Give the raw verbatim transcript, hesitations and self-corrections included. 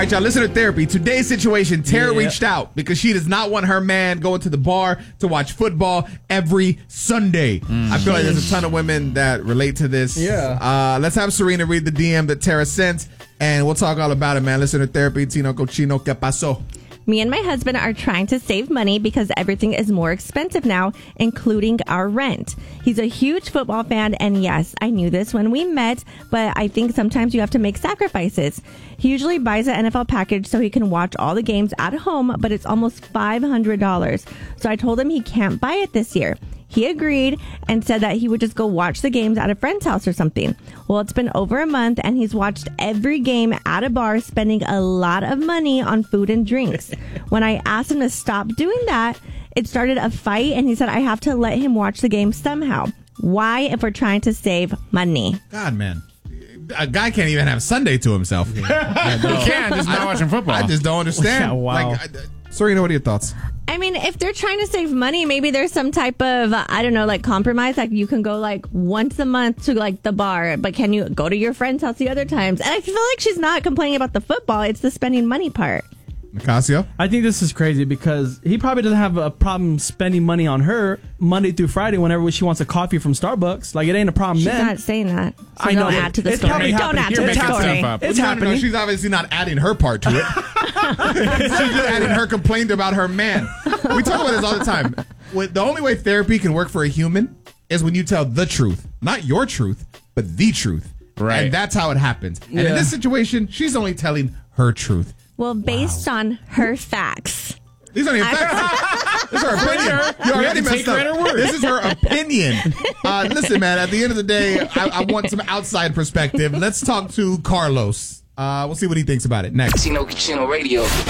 right, y'all, listen to therapy. Today's situation, Tara Yeah. reached out because she does not want her man going to the bar to watch football every Sunday. Mm. I feel like there's a ton of women that relate to this. Yeah. Uh, let's have Serena read the D M that Tara sent, and we'll talk all about it, man. Listen to therapy. Tino Cochino, ¿qué pasó? Me and my husband are trying to save money because everything is more expensive now, including our rent. He's a huge football fan, and yes, I knew this when we met, but I think sometimes you have to make sacrifices. He usually buys an N F L package so he can watch all the games at home, but it's almost five hundred dollars. So I told him he can't buy it this year. He agreed and said that he would just go watch the games at a friend's house or something. Well, it's been over a month and he's watched every game at a bar, spending a lot of money on food and drinks. When I asked him to stop doing that, it started a fight and he said I have to let him watch the game somehow. Why, if we're trying to save money? God, man. A guy can't even have Sunday to himself. You can, just not watching football. I just don't understand. Yeah, wow. Like, I, Serena, what are your thoughts? I mean, if they're trying to save money, maybe there's some type of, uh, I don't know, like compromise. Like you can go like once a month to like the bar, but can you go to your friend's house the other times? And I feel like she's not complaining about the football. It's the spending money part. Nicasio? I think this is crazy because he probably doesn't have a problem spending money on her Monday through Friday whenever she wants a coffee from Starbucks. Like, it ain't a problem She's then. not saying that. So I know, don't but add to the it's story. probably Don't happening. add to You're the making story. stuff up. It's No, no, happening. no, she's obviously not adding her part to it. She's just adding her complaint about her man. We talk about this all the time. When, the only way therapy can work for a human is when you tell the truth. Not your truth, but the truth. Right. And that's how it happens. And in Yeah. this situation, she's only telling her truth. Well, based on her facts. These aren't even facts. This is her opinion. You already have to messed take her at up. her word. This is her opinion. Uh, listen, man, at the end of the day, I, I want some outside perspective. Let's talk to Carlos. Uh, we'll see what he thinks about it next. Chino Chino Radio.